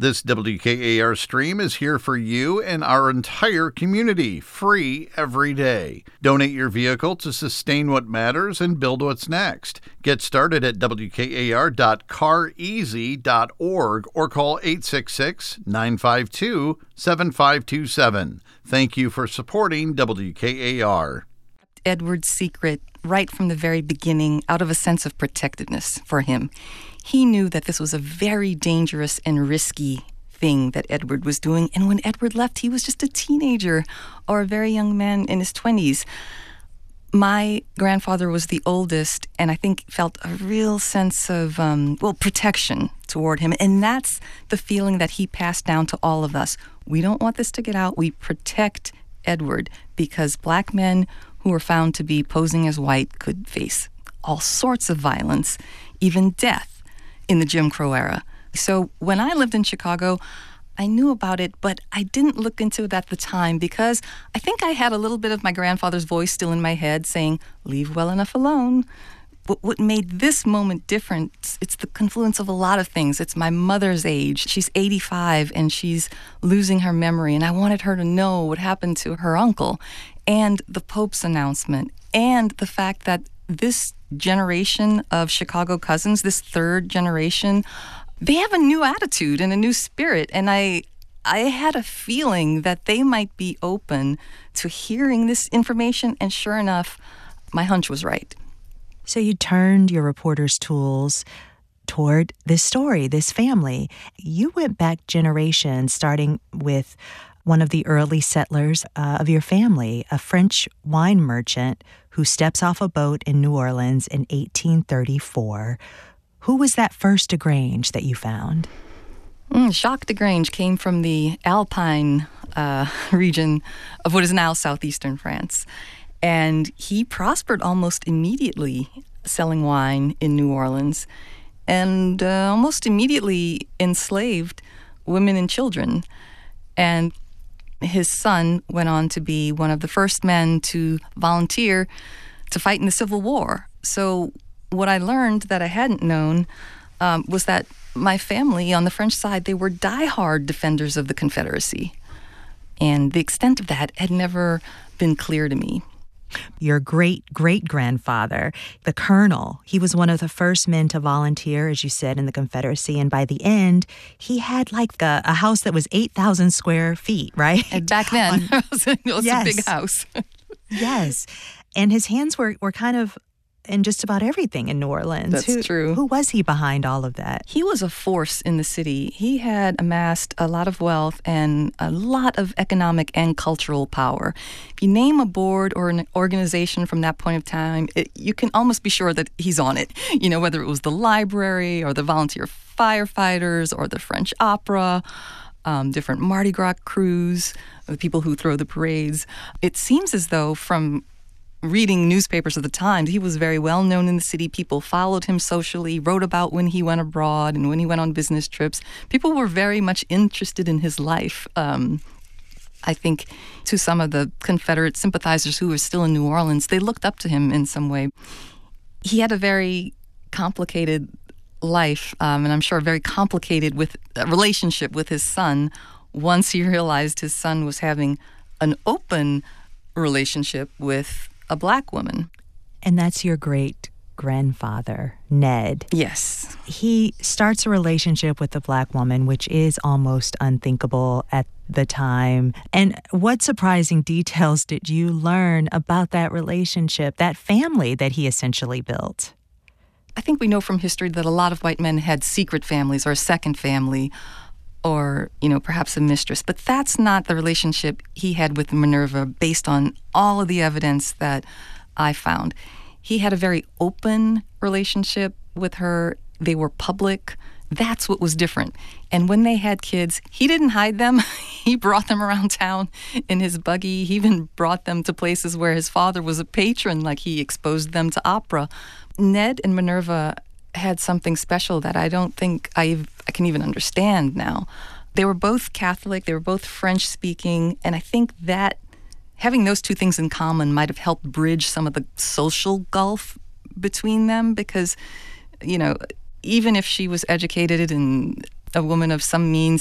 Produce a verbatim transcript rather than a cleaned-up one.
This W K A R stream is here for you and our entire community, free every day. Donate your vehicle to sustain what matters and build what's next. Get started at W K A R dot car easy dot org or call eight six six, nine five two, seven five two seven. Thank you for supporting W K A R. Edward's secret right from the very beginning out of a sense of protectedness for him. He knew that this was a very dangerous and risky thing that Edward was doing. And when Edward left, he was just a teenager or a very young man in his twenties. My grandfather was the oldest, and I think felt a real sense of, um, well, protection toward him. And that's the feeling that he passed down to all of us. We don't want this to get out. We protect Edward because black men who were found to be posing as white could face all sorts of violence, even death, in the Jim Crow era. So when I lived in Chicago, I knew about it, but I didn't look into it at the time because I think I had a little bit of my grandfather's voice still in my head saying, leave well enough alone. But what made this moment different, it's the confluence of a lot of things. It's my mother's age. She's eighty-five and she's losing her memory, and I wanted her to know what happened to her uncle, and the Pope's announcement, and the fact that this generation of Chicago cousins, this third generation, they have a new attitude and a new spirit. And I I had a feeling that they might be open to hearing this information. And sure enough, my hunch was right. So you turned your reporter's tools toward this story, this family. You went back generations, starting with one of the early settlers uh, of your family, a French wine merchant who steps off a boat in New Orleans in eighteen thirty-four. Who was that first DeGrange that you found? Mm, Jacques DeGrange came from the Alpine uh, region of what is now southeastern France. And he prospered almost immediately selling wine in New Orleans and uh, almost immediately enslaved women and children. And his son went on to be one of the first men to volunteer to fight in the Civil War. So what I learned that I hadn't known um, was that my family on the French side, they were diehard defenders of the Confederacy. And the extent of that had never been clear to me. Your great-great-grandfather, the colonel, he was one of the first men to volunteer, as you said, in the Confederacy. And by the end, he had like a, a house that was eight thousand square feet, right? And back then, it was, it was yes. a big house. Yes. And his hands were, were kind of in just about everything in New Orleans. That's who, true. Who was he behind all of that? He was a force in the city. He had amassed a lot of wealth and a lot of economic and cultural power. If you name a board or an organization from that point of time, it, you can almost be sure that he's on it. You know, whether it was the library or the volunteer firefighters or the French opera, um, different Mardi Gras crews, the people who throw the parades. It seems as though from reading newspapers of the time, he was very well known in the city. People followed him socially, wrote about when he went abroad and when he went on business trips. People were very much interested in his life. Um, I think to some of the Confederate sympathizers who were still in New Orleans, they looked up to him in some way. He had a very complicated life, um, and I'm sure very complicated with a relationship with his son once he realized his son was having an open relationship with a black woman. And that's your great-grandfather, Ned. Yes. He starts a relationship with a black woman, which is almost unthinkable at the time. And what surprising details did you learn about that relationship, that family that he essentially built? I think we know from history that a lot of white men had secret families or a second family or, you know, perhaps a mistress. But that's not the relationship he had with Minerva based on all of the evidence that I found. He had a very open relationship with her. They were public. That's what was different. And when they had kids, he didn't hide them. He brought them around town in his buggy. He even brought them to places where his father was a patron, like he exposed them to opera. Ned and Minerva had something special that I don't think I I can even understand now. They were both Catholic. They were both French-speaking. And I think that having those two things in common might have helped bridge some of the social gulf between them because, you know, even if she was educated and a woman of some means,